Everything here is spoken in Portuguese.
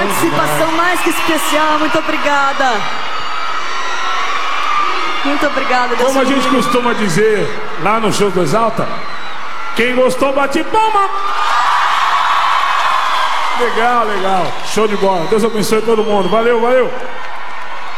Participação mais que especial, muito obrigada. Muito obrigada. Como a gente costuma dizer lá no show do Exalta, quem gostou bate palma. Legal, legal. Show de bola. Deus abençoe todo mundo. Valeu, valeu.